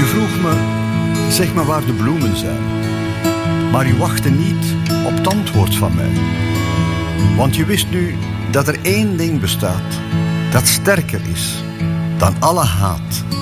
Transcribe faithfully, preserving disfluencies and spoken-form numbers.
vroeg me, zeg me waar de bloemen zijn. Maar u wachtte niet op het antwoord van mij. Want je wist nu dat er één ding bestaat dat sterker is dan alle haat